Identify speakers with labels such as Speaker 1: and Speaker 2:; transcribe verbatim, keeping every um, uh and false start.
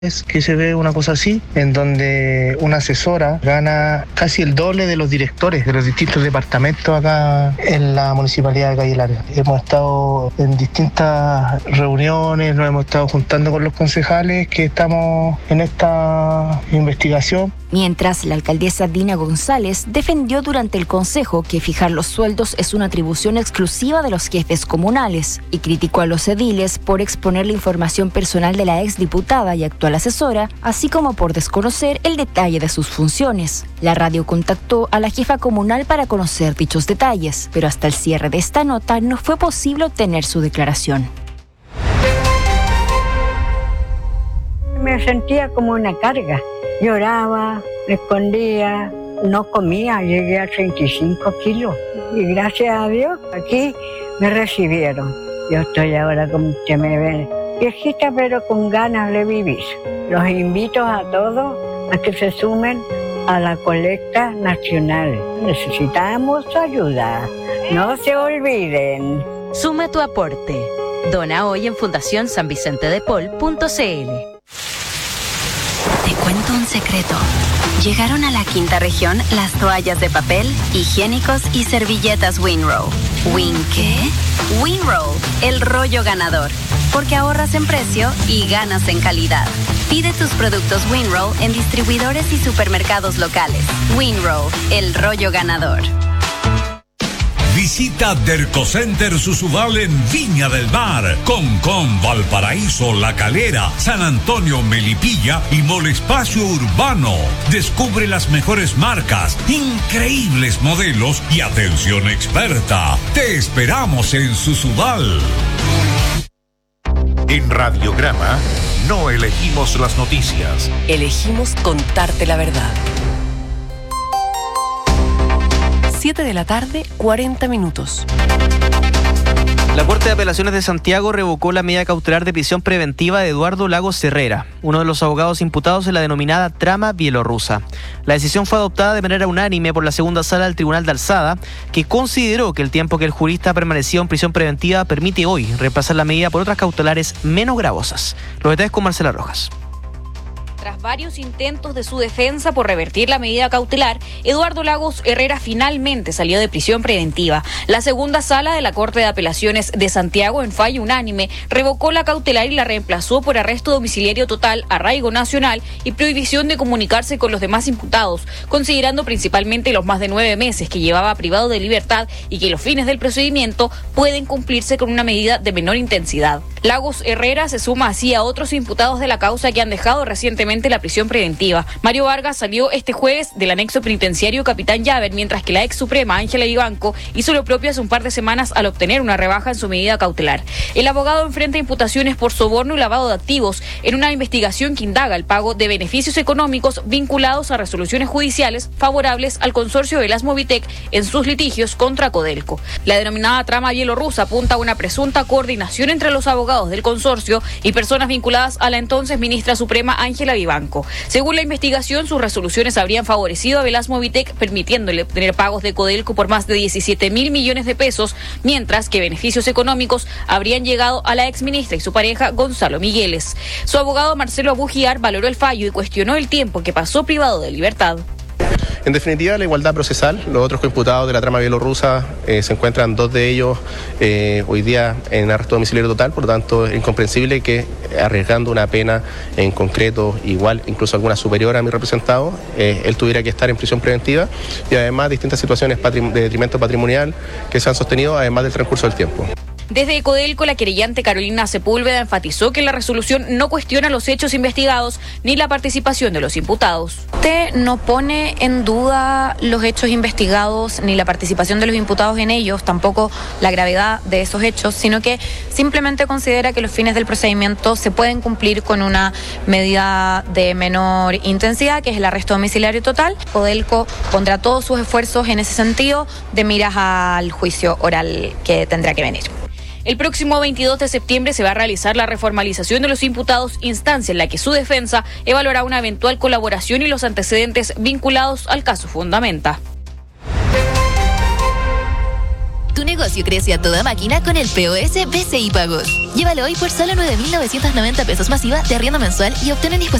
Speaker 1: Es que se ve una cosa así, en donde una asesora gana casi el doble de los directores de los distintos departamentos acá en la Municipalidad de Calle Larga. Hemos estado en distintas reuniones, nos hemos estado juntando con los concejales que estamos en esta investigación.
Speaker 2: Mientras, la alcaldesa Dina González defendió durante el consejo que fijar los sueldos es una atribución exclusiva de los jefes comunales y criticó a los ediles por exponer la información personal de la exdiputada y actual asesora, así como por desconocer el detalle de sus funciones. La radio contactó a la jefa comunal para conocer dichos detalles, pero hasta el cierre de esta nota no fue posible obtener su declaración.
Speaker 3: Me sentía como una carga. Lloraba, me escondía, no comía, llegué a treinta y cinco kilos. Y gracias a Dios, aquí me recibieron. Yo estoy ahora, como usted me ve, viejita pero con ganas de vivir. Los invito a todos a que se sumen a la colecta nacional. Necesitamos ayuda, no se olviden.
Speaker 4: Suma tu aporte. Dona hoy en fundación san vicente de paul punto c l.
Speaker 5: Te cuento un secreto. Llegaron a la quinta región las toallas de papel, higiénicos y servilletas Winrow. ¿Win qué? Winrow, el rollo ganador. Porque ahorras en precio y ganas en calidad. Pide tus productos Winrow en distribuidores y supermercados locales. Winrow, el rollo ganador.
Speaker 6: Visita Dercocenter Susubal en Viña del Mar, Concón, Valparaíso, La Calera, San Antonio, Melipilla y Molespacio Urbano. Descubre las mejores marcas, increíbles modelos y atención experta. Te esperamos en Susubal.
Speaker 7: En Radiograma no elegimos las noticias.
Speaker 8: Elegimos contarte la verdad. siete de la tarde, cuarenta minutos.
Speaker 9: La Corte de Apelaciones de Santiago revocó la medida cautelar de prisión preventiva de Eduardo Lagos Herrera, uno de los abogados imputados en la denominada trama bielorrusa. La decisión fue adoptada de manera unánime por la segunda sala del Tribunal de Alzada, que consideró que el tiempo que el jurista permaneció en prisión preventiva permite hoy reemplazar la medida por otras cautelares menos gravosas. Los detalles con Marcela Rojas.
Speaker 10: Tras varios intentos de su defensa por revertir la medida cautelar, Eduardo Lagos Herrera finalmente salió de prisión preventiva. La segunda sala de la Corte de Apelaciones de Santiago, en fallo unánime, revocó la cautelar y la reemplazó por arresto domiciliario total, arraigo nacional y prohibición de comunicarse con los demás imputados, considerando principalmente los más de nueve meses que llevaba privado de libertad y que los fines del procedimiento pueden cumplirse con una medida de menor intensidad. Lagos Herrera se suma así a otros imputados de la causa que han dejado recientemente la prisión preventiva. Mario Vargas salió este jueves del anexo penitenciario Capitán Llaver, mientras que la ex suprema Ángela Vivanco hizo lo propio hace un par de semanas al obtener una rebaja en su medida cautelar. El abogado enfrenta imputaciones por soborno y lavado de activos en una investigación que indaga el pago de beneficios económicos vinculados a resoluciones judiciales favorables al consorcio de las Movitec en sus litigios contra Codelco. La denominada trama bielorrusa apunta a una presunta coordinación entre los abogados del consorcio y personas vinculadas a la entonces ministra suprema Ángela Vivanco. Según la investigación, sus resoluciones habrían favorecido a Velas Movitec, permitiéndole obtener pagos de Codelco por más de diecisiete mil millones de pesos, mientras que beneficios económicos habrían llegado a la exministra y su pareja Gonzalo Migueles. Su abogado Marcelo Abugiar valoró el fallo y cuestionó el tiempo que pasó privado de libertad.
Speaker 11: En definitiva, la igualdad procesal. Los otros imputados de la trama bielorrusa eh, se encuentran dos de ellos eh, hoy día en arresto domiciliario total, por lo tanto es incomprensible que arriesgando una pena en concreto igual, incluso alguna superior a mi representado, eh, él tuviera que estar en prisión preventiva y además distintas situaciones patrim- de detrimento patrimonial que se han sostenido además del transcurso del tiempo.
Speaker 10: Desde Codelco, la querellante Carolina Sepúlveda enfatizó que la resolución no cuestiona los hechos investigados ni la participación de los imputados.
Speaker 12: Usted no pone en duda los hechos investigados ni la participación de los imputados en ellos, tampoco la gravedad de esos hechos, sino que simplemente considera que los fines del procedimiento se pueden cumplir con una medida de menor intensidad, que es el arresto domiciliario total. Codelco pondrá todos sus esfuerzos en ese sentido de miras al juicio oral que tendrá que venir.
Speaker 10: El próximo veintidós de septiembre se va a realizar la reformalización de los imputados, instancia en la que su defensa evaluará una eventual colaboración y los antecedentes vinculados al caso Fundamenta.
Speaker 5: Tu negocio
Speaker 13: negocio crece a toda máquina con el P O S B C I Pagos. Llévalo hoy por solo nueve mil novecientos noventa pesos masiva de arriendo mensual y obtén en